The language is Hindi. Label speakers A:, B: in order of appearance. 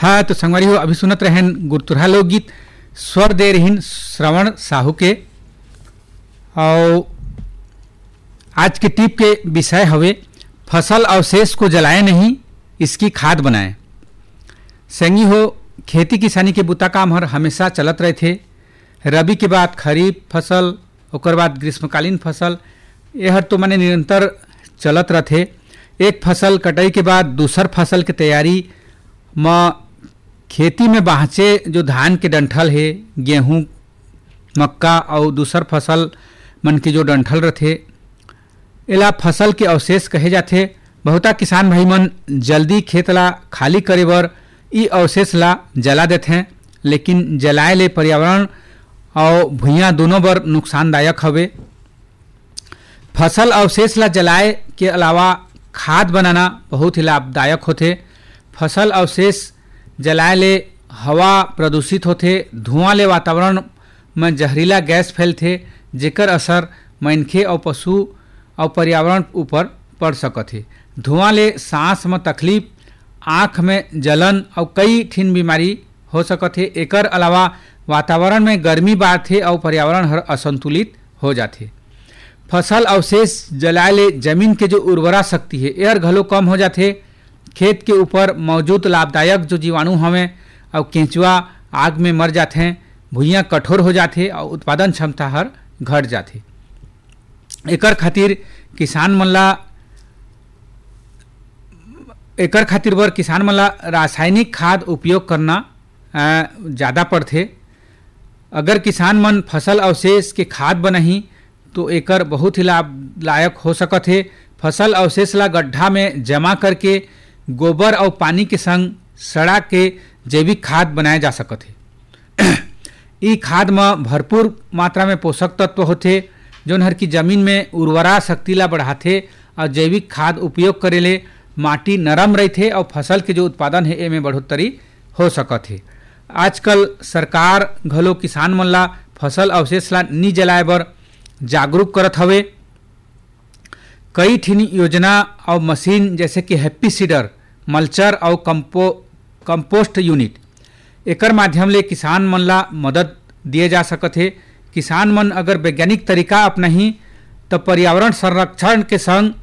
A: हाँ तो संगवारी हो अभी सुनत रहन गुरतुरहा लोकगीत स्वर दे रहीन श्रवण साहू के। और आज के टिप के विषय हवे फसल अवशेष को जलाएं नहीं, इसकी खाद बनाएं। संगी हो खेती किसानी के बुता काम हर हमेशा चलत रहे थे। रबी के बाद खरीफ फसल, ओकर बाद ग्रीष्मकालीन फसल, यह तो माने निरंतर चलत रहते। एक फसल कटाई के बाद दूसर फसल के तैयारी में खेती में बाँचे जो धान के डंठल है, गेहूँ मक्का और दूसर फसल मन के जो डंठल रहते एला फसल के अवशेष कहे जाते। बहुता किसान भाई मन जल्दी खेत ला खाली करे बर ई अवशेष ला जला देते हैं, लेकिन जलाए ले पर्यावरण और भुइयाँ दोनों बर नुकसानदायक हवे। फसल अवशेष ला जलाए के अलावा खाद बनाना बहुत ही लाभदायक होते। फसल अवशेष जलाए ले हवा प्रदूषित होते, धुआं ले वातावरण में जहरीला गैस फैलते, जेकर असर मनखे और पशु और पर्यावरण ऊपर पड़ सकते। धुआं ले सांस में तकलीफ, आँख में जलन और कई ठिन बीमारी हो सकते। एकर अलावा वातावरण में गर्मी बढ़थे और पर्यावरण हर असंतुलित हो जाते। फसल अवशेष जलाए ले जमीन के जो उर्वरा शक्ति है यह घलो कम हो जाते। खेत के ऊपर मौजूद लाभदायक जो जीवाणु हमें और केंचुआ आग में मर जाते हैं, भुइयाँ कठोर हो जाते और उत्पादन क्षमता हर घट जाती। एकर खातिर किसान मन ला रासायनिक खाद उपयोग करना ज़्यादा पड़ते। अगर किसान मन फसल अवशेष के खाद बनाही तो एकर बहुत ही लाभदायक हो सकते। फसल अवशेष ला गड्ढा में जमा करके गोबर और पानी के संग सड़ा के जैविक खाद बनाए जा सकते। ई खाद में भरपूर मात्रा में पोषक तत्व होते जोन हर की जमीन में उर्वरा शक्ति ला बढ़ाते। और जैविक खाद उपयोग करे ले माटी नरम रहते और फसल के जो उत्पादन है एमें बढ़ोतरी हो सकते। आजकल सरकार घलो किसान मन ला फसल अवशेष ला नी जलाए बर जागरूक करत हवे। कई ठिन योजना और मशीन जैसे कि हैप्पी सीडर, मल्चर और कंपोस्ट यूनिट, एकर माध्यम ले किसान मन ला मदद दिए जा सकते। किसान मन अगर वैज्ञानिक तरीका अपनाही तो पर्यावरण संरक्षण के संग